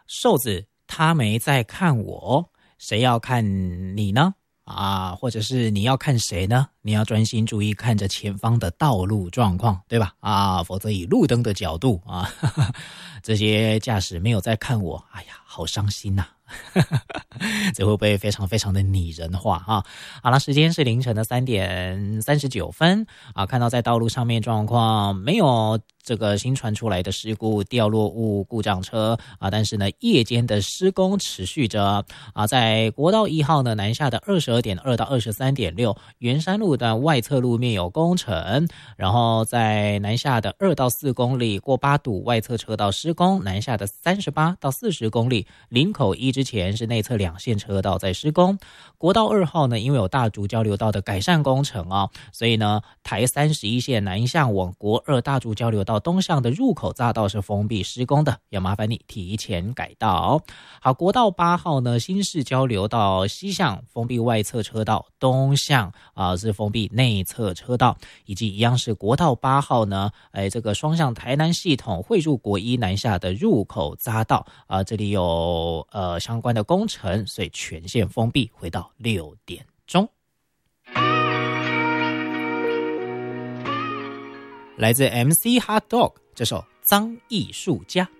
瘦子他没在看我，谁要看你呢？或者是你要看谁呢？你要专心注意看着前方的道路状况，对吧？否则以路灯的角度这些驾驶没有在看我，哎呀，好伤心呐。这会不会非常非常的拟人化啊？好了，时间是凌晨的3点39分看到在道路上面状况没有这个新传出来的事故，掉落物、故障车但是呢，夜间的施工持续着在国道1号呢南下的22.2到23.6圆山路的外侧路面有工程，然后在南下的2到4公里过八堵外侧车道施工，南下的38到40公里林口1之前是内侧2线车道在施工。国道2号呢，因为有大竹交流道的改善工程所以呢，台31线南向往国2大竹交流道东向的入口匝道是封闭施工的，要麻烦你提前改道。好，国道8号呢，新市交流道西向封闭外侧车道，东向是封闭内侧车道，以及一样是国道8号呢，这个双向台南系统汇入国1南下的入口匝道这里有相关的工程，所以全线封闭，回到6点钟。来自 MC Hot Dog 这首《脏艺术家》。